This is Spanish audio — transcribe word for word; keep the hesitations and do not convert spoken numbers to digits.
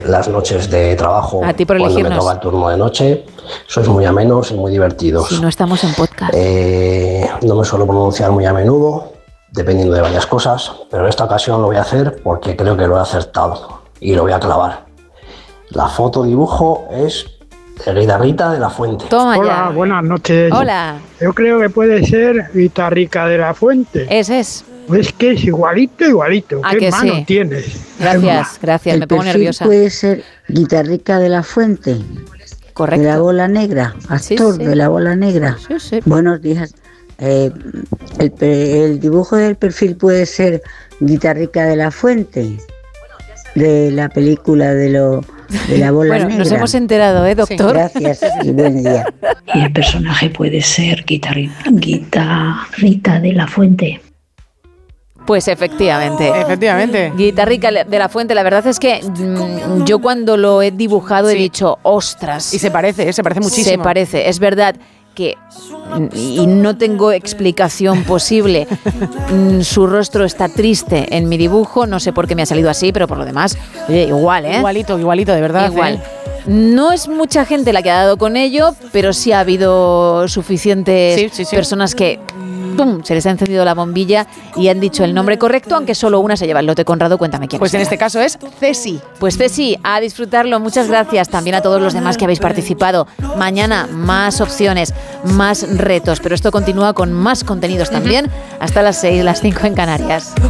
las noches de trabajo, a ti por cuando me elegirnos. toca el turno de noche. Sois muy amenos y muy divertidos. Si no estamos en podcast. Eh, no me suelo pronunciar muy a menudo, dependiendo de varias cosas, pero en esta ocasión lo voy a hacer porque creo que lo he acertado y lo voy a clavar. La foto dibujo es de Guitarrita de la Fuente. Toma Hola, ya. buenas noches. Hola. Yo creo que puede ser Guitarrica de la Fuente. Ese es. Es que es igualito, igualito. ¿A ¿Qué que mano sí? tienes? Gracias, gracias. Me pongo nerviosa. Puede ser Guitarrica de la Fuente. Correcto. De la bola negra. Actor Sí, sí. de la bola negra. Sí, sí. Buenos días. Eh, el, pe- el dibujo del perfil puede ser Guitarrica de la Fuente. De la película de, lo, de la bola Bueno, negra. nos hemos enterado, ¿eh, doctor? Gracias y buen día. Y el personaje puede ser guitarri- Guitarrita de la Fuente. Pues efectivamente. Efectivamente. Guitarrica de la Fuente, la verdad es que mmm, yo cuando lo he dibujado he Sí. dicho, ostras. Y se parece, ¿eh? Se parece muchísimo. Se parece, es verdad que, y no tengo explicación posible, mm, su rostro está triste en mi dibujo, no sé por qué me ha salido así, pero por lo demás, oye, igual, ¿eh? Igualito, igualito, de verdad. Igual. ¿eh? No es mucha gente la que ha dado con ello, pero sí ha habido suficientes Sí, sí, sí. personas que ¡pum!, se les ha encendido la bombilla y han dicho el nombre correcto, aunque solo una se lleva el lote. Conrado, cuéntame quién Pues es. en este caso es Ceci. Pues Ceci, a disfrutarlo. Muchas gracias también a todos los demás que habéis participado. Mañana más opciones, más retos, pero esto continúa con más contenidos también hasta las seis, las cinco en Canarias.